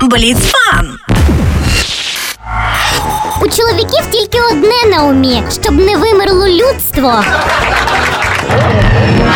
Бліц-фан! У чоловіків тільки одне на умі, щоб не вимерло людство.